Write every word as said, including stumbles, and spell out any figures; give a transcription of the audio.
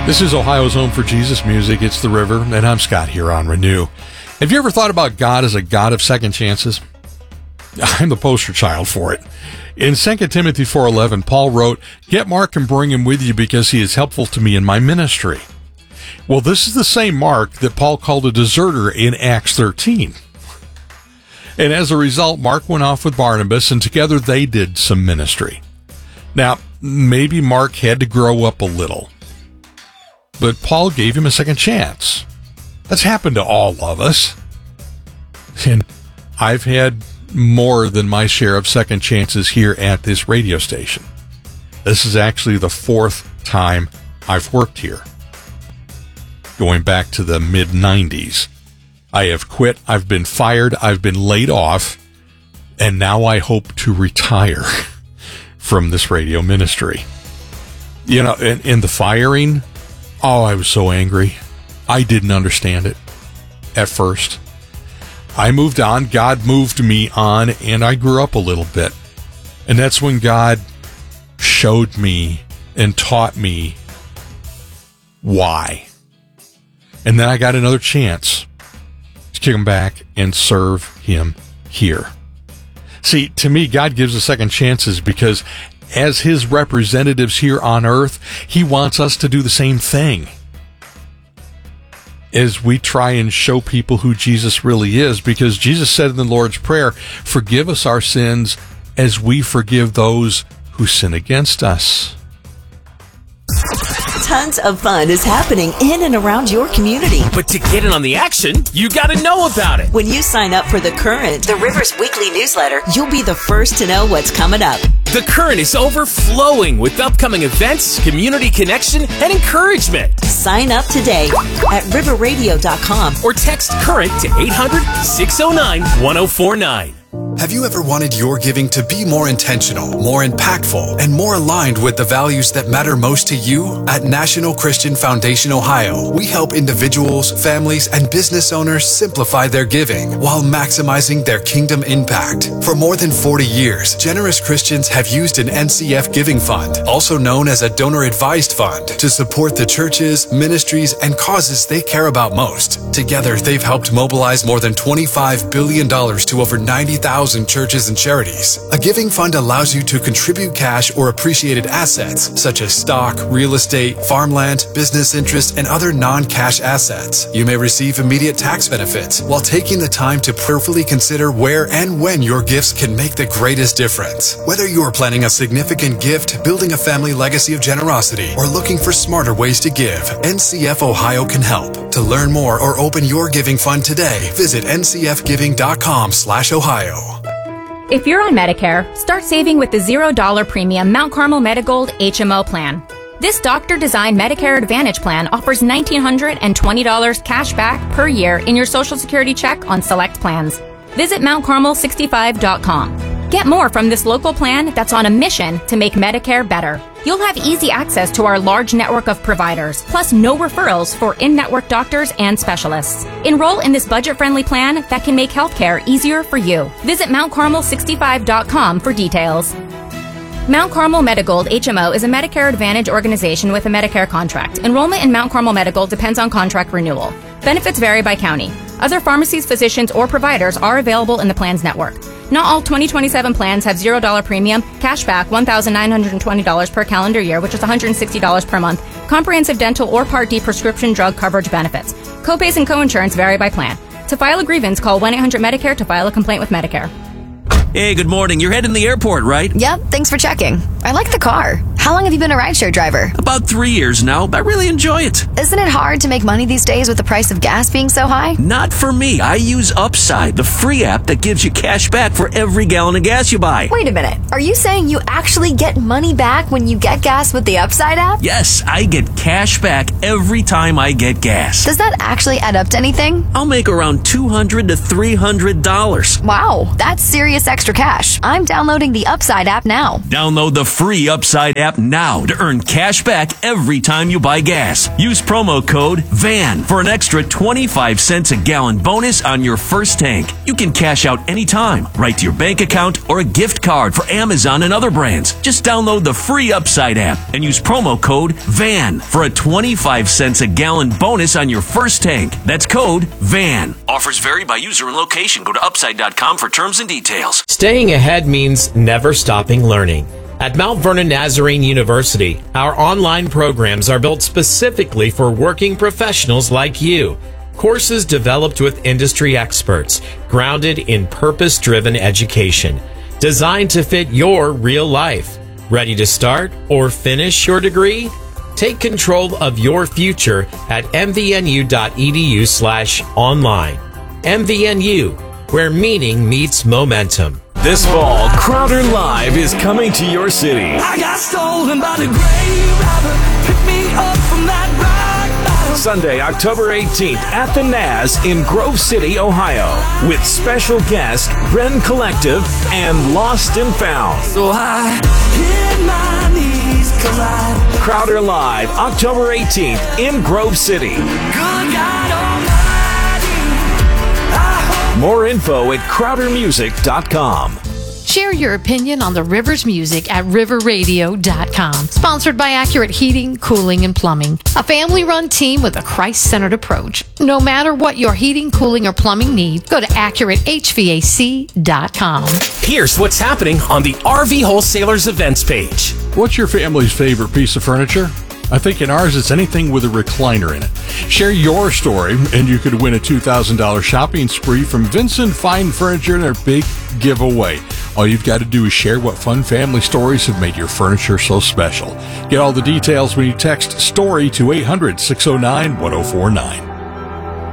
This is Ohio's home for Jesus music. It's The River, and I'm Scott here on Renew. Have you ever thought about God as a God of second chances? I'm the poster child for it. In Second Timothy four eleven, Paul wrote, "Get Mark and bring him with you because he is helpful to me in my ministry." Well, this is the same Mark that Paul called a deserter in Acts thirteen. And as a result, Mark went off with Barnabas, and together they did some ministry. Now, maybe Mark had to grow up a little, but Paul gave him a second chance. That's happened to all of us. And I've had more than my share of second chances here at this radio station. This is actually the fourth time I've worked here. Going back to the mid nineties. I have quit, I've been fired, I've been laid off, and now I hope to retire from this radio ministry. You know, in, in the firing, oh, I was so angry. I didn't understand it at first. I moved on, God moved me on, and I grew up a little bit. And that's when God showed me and taught me why. And then I got another chance to kick him back and serve him here. See, to me, God gives us second chances because as his representatives here on earth, he wants us to do the same thing. As we try and show people who Jesus really is, because Jesus said in the Lord's Prayer, "Forgive us our sins as we forgive those who sin against us." Tons of fun is happening in and around your community. But to get in on the action, you gotta know about it. When you sign up for The Current, the River's weekly newsletter, you'll be the first to know what's coming up. The Current is overflowing with upcoming events, community connection, and encouragement. Sign up today at river radio dot com or text CURRENT to eight hundred, six oh nine, one oh four nine. Have you ever wanted your giving to be more intentional, more impactful, and more aligned with the values that matter most to you? At National Christian Foundation Ohio, we help individuals, families, and business owners simplify their giving while maximizing their kingdom impact. For more than forty years, generous Christians have used an N C F giving fund, also known as a donor-advised fund, to support the churches, ministries, and causes they care about most. Together, they've helped mobilize more than twenty-five billion dollars to over ninety thousand churches and charities. A giving fund allows you to contribute cash or appreciated assets, such as stock, real estate, farmland, business interests, and other non-cash assets. You may receive immediate tax benefits while taking the time to prayerfully consider where and when your gifts can make the greatest difference. Whether you are planning a significant gift, building a family legacy of generosity, or looking for smarter ways to give, N C F Ohio can help. To learn more or open your giving fund today, visit n c f giving dot com slash ohio. If you're on Medicare, start saving with the zero dollar premium Mount Carmel Medigold H M O plan. This doctor-designed Medicare Advantage plan offers one thousand nine hundred twenty dollars cash back per year in your Social Security check on select plans. Visit mount carmel sixty-five dot com. Get more from this local plan that's on a mission to make Medicare better. You'll have easy access to our large network of providers, plus no referrals for in-network doctors and specialists. Enroll in this budget-friendly plan that can make healthcare easier for you. Visit mount carmel sixty-five dot com for details. Mount Carmel Medigold H M O is a Medicare Advantage organization with a Medicare contract. Enrollment in Mount Carmel Medigold depends on contract renewal. Benefits vary by county. Other pharmacies, physicians, or providers are available in the plan's network. Not all twenty twenty-seven plans have zero dollar premium, cashback one thousand nine hundred twenty dollars per calendar year, which is one hundred sixty dollars per month, comprehensive dental or Part D prescription drug coverage benefits. Copays and coinsurance vary by plan. To file a grievance, call one eight hundred Medicare to file a complaint with Medicare. Hey, good morning. You're heading to the airport, right? Yep, thanks for checking. I like the car. How long have you been a rideshare driver? About three years now. I really enjoy it. Isn't it hard to make money these days with the price of gas being so high? Not for me. I use Upside, the free app that gives you cash back for every gallon of gas you buy. Wait a minute. Are you saying you actually get money back when you get gas with the Upside app? Yes, I get cash back every time I get gas. Does that actually add up to anything? I'll make around two hundred to three hundred dollars. Wow, that's serious extra cash. I'm downloading the Upside app now. Download the free Upside app app now to earn cash back every time you buy gas. Use promo code VAN for an extra twenty-five cents a gallon bonus on your first tank. You can cash out anytime, right to your bank account or a gift card for Amazon and other brands. Just download the free Upside app and use promo code VAN for a twenty-five cents a gallon bonus on your first tank. That's code VAN. Offers vary by user and location. Go to upside dot com for terms and details. Staying ahead means never stopping learning. At Mount Vernon Nazarene University, our online programs are built specifically for working professionals like you. Courses developed with industry experts, grounded in purpose-driven education, designed to fit your real life. Ready to start or finish your degree? Take control of your future at mvnu.edu slash online. M V N U, where meaning meets momentum. This fall, Crowder Live is coming to your city. I got stolen by the grave robber. Pick me up from that rock bottom. Sunday, October eighteenth at the Naz in Grove City, Ohio, with special guest Ren Collective and Lost and Found. So I hit my knees collide. Crowder Live, October eighteenth in Grove City. Good God Almighty. More info at crowder music dot com. Share your opinion on the Rivers Music at river radio dot com. Sponsored by Accurate Heating, Cooling, and Plumbing. A family-run team with a Christ-centered approach. No matter what your heating, cooling, or plumbing needs, go to accurate h v a c dot com. Here's what's happening on the R V Wholesalers events page. What's your family's favorite piece of furniture? I think in ours, it's anything with a recliner in it. Share your story, and you could win a two thousand dollars shopping spree from Vincent Fine Furniture in their big giveaway. All you've got to do is share what fun family stories have made your furniture so special. Get all the details when you text STORY to eight hundred, six oh nine, one oh four nine.